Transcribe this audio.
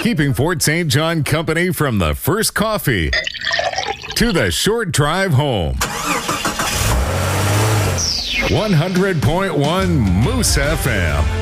Keeping Fort St. John company from the first coffee to the short drive home. 100.1 Moose FM.